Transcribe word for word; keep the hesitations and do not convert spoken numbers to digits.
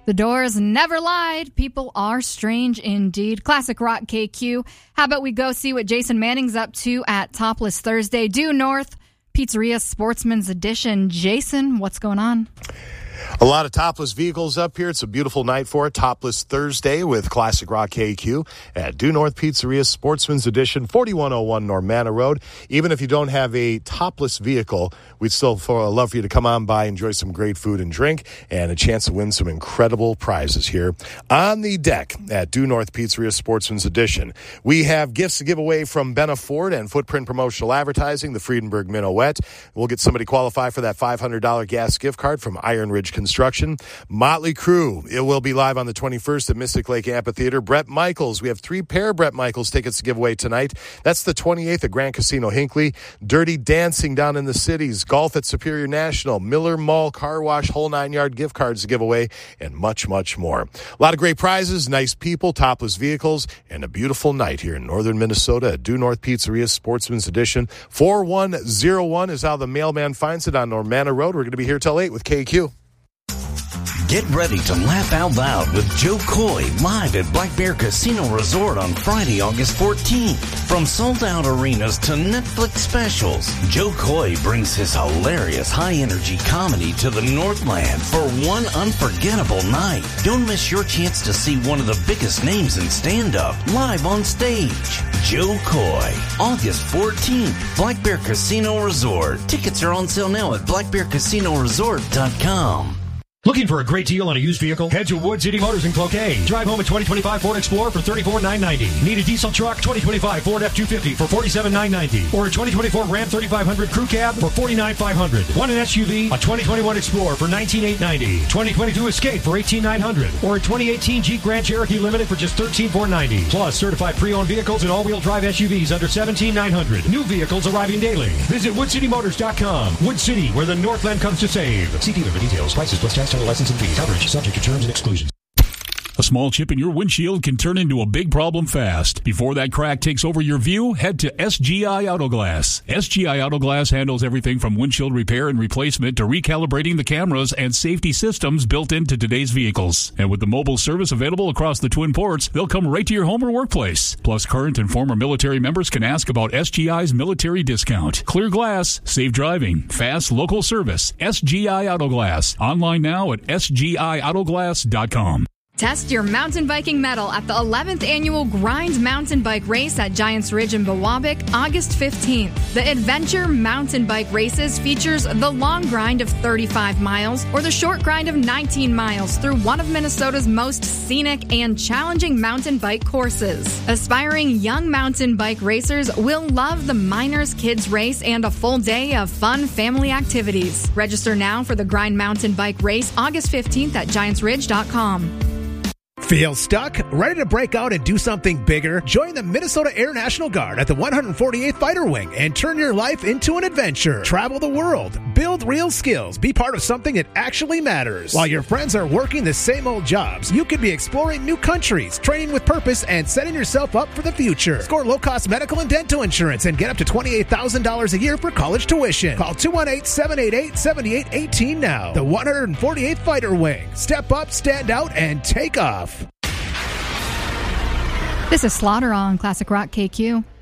The Doors never lied. People are strange indeed. Classic Rock K Q. How about we go see what Jason Manning's up to at Topless Thursday, Due North Pizzeria Sportsman's Edition. Jason, what's going on? A lot of topless vehicles up here. It's a beautiful night for it. Topless Thursday with Classic Rock K Q at Due North Pizzeria Sportsman's Edition, forty-one oh one Normanna Road. Even if you don't have a topless vehicle, we'd still love for you to come on by, enjoy some great food and drink, and a chance to win some incredible prizes here on the deck at Due North Pizzeria Sportsman's Edition. We have gifts to give away from Benna Ford and Footprint Promotional Advertising, the Friedenberg Minuet. We'll get somebody qualified for that five hundred dollars gas gift card from Iron Ridge Construction. Motley Crue, it will be live on the twenty-first at Mystic Lake Amphitheater. Bret Michaels, we have three pair Bret Michaels tickets to give away tonight. That's the twenty-eighth at Grand Casino Hinckley. Dirty Dancing down in the cities. Golf at Superior National. Miller Mall Car Wash Whole Nine Yard gift cards to give away, and much, much more. A lot of great prizes, nice people, topless vehicles, and a beautiful night here in northern Minnesota at Due North Pizzeria Sportsman's Edition. four one oh one is how the mailman finds it on Normanna Road. We're going to be here till eight with K Q. Get ready to laugh out loud with Joe Coy live at Black Bear Casino Resort on Friday, August fourteenth. From sold-out arenas to Netflix specials, Joe Coy brings his hilarious high-energy comedy to the Northland for one unforgettable night. Don't miss your chance to see one of the biggest names in stand-up live on stage. Joe Coy, August fourteenth, Black Bear Casino Resort. Tickets are on sale now at black bear casino resort dot com. Looking for a great deal on a used vehicle? Head to Wood City Motors in Cloquet. Drive home a twenty twenty-five Ford Explorer for thirty-four thousand nine hundred ninety dollars. Need a diesel truck? twenty twenty-five Ford F two fifty for forty-seven thousand nine hundred ninety dollars. Or a twenty twenty-four Ram thirty-five hundred Crew Cab for forty-nine thousand five hundred dollars. Want an S U V? A twenty twenty-one Explorer for nineteen thousand eight hundred ninety dollars. twenty twenty-two Escape for eighteen thousand nine hundred dollars. Or a twenty eighteen Jeep Grand Cherokee Limited for just thirteen thousand four hundred ninety dollars. Plus, certified pre-owned vehicles and all-wheel drive S U Vs under seventeen thousand nine hundred dollars. New vehicles arriving daily. Visit wood city motors dot com. Wood City, where the Northland comes to save. See dealer for details. Prices plus tax, title, license, and fees. Coverage subject to terms and exclusions. A small chip in your windshield can turn into a big problem fast. Before that crack takes over your view, head to S G I Auto Glass. S G I Auto Glass handles everything from windshield repair and replacement to recalibrating the cameras and safety systems built into today's vehicles. And with the mobile service available across the Twin Ports, they'll come right to your home or workplace. Plus, current and former military members can ask about S G I's military discount. Clear glass, safe driving, fast local service. S G I Auto Glass. Online now at S G I auto glass dot com. Test your mountain biking mettle at the eleventh Annual Grind Mountain Bike Race at Giants Ridge in Biwabik, August fifteenth. The Adventure Mountain Bike Races features the long grind of thirty-five miles or the short grind of nineteen miles through one of Minnesota's most scenic and challenging mountain bike courses. Aspiring young mountain bike racers will love the Miners Kids Race and a full day of fun family activities. Register now for the Grind Mountain Bike Race, August fifteenth at giants ridge dot com. Feel stuck? Ready to break out and do something bigger? Join the Minnesota Air National Guard at the one hundred forty-eighth Fighter Wing and turn your life into an adventure. Travel the world, build real skills, be part of something that actually matters. While your friends are working the same old jobs, you could be exploring new countries, training with purpose, and setting yourself up for the future. Score low-cost medical and dental insurance and get up to twenty-eight thousand dollars a year for college tuition. Call two one eight, seven eight eight, seven eight one eight now. The one hundred forty-eighth Fighter Wing. Step up, stand out, and take off. This is Slaughter on Classic Rock K Q.